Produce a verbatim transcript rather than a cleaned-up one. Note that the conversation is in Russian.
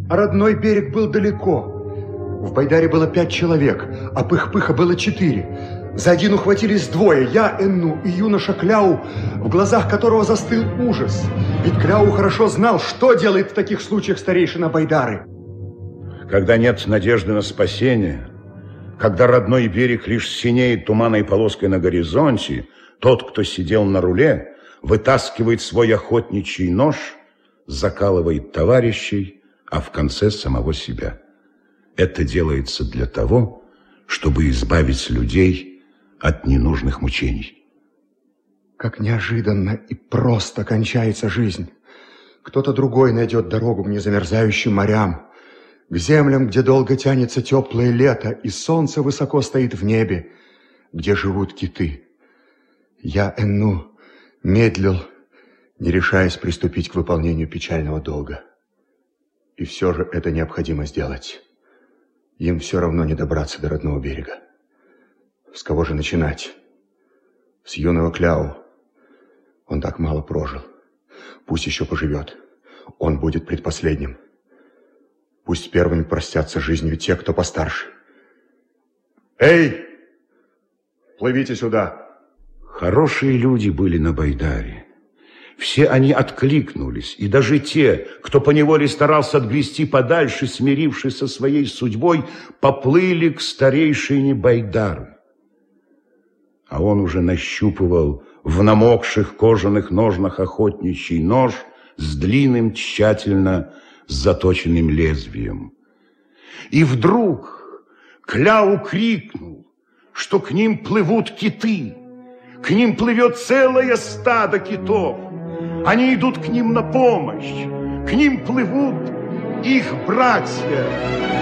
а родной берег был далеко. В Байдаре было пять человек, а Пых-Пыха было четыре. За один ухватились двое, я, Энну и юноша Кляу, в глазах которого застыл ужас. Ведь Кляу хорошо знал, что делает в таких случаях старейшина Байдары. Когда нет надежды на спасение, когда родной берег лишь синеет туманной полоской на горизонте, тот, кто сидел на руле, вытаскивает свой охотничий нож, закалывает товарищей, а в конце самого себя. Это делается для того, чтобы избавить людей от ненужных мучений. Как неожиданно и просто кончается жизнь. Кто-то другой найдет дорогу к незамерзающим морям, к землям, где долго тянется теплое лето, и солнце высоко стоит в небе, где живут киты. Я, Энну, медлил, не решаясь приступить к выполнению печального долга. И все же это необходимо сделать. Им все равно не добраться до родного берега. С кого же начинать? С юного Кляу. Он так мало прожил. Пусть еще поживет. Он будет предпоследним. Пусть первыми простятся жизнью те, кто постарше. Эй! Плывите сюда! Хорошие люди были на Байдаре. Все они откликнулись, и даже те, кто поневоле старался отгрести подальше, смирившись со своей судьбой, поплыли к старейшине Байдары. А он уже нащупывал в намокших кожаных ножнах охотничий нож с длинным, тщательно заточенным лезвием. И вдруг Кляу крикнул, что к ним плывут киты. К ним плывет целое стадо китов. Они идут к ним на помощь. К ним плывут их братья.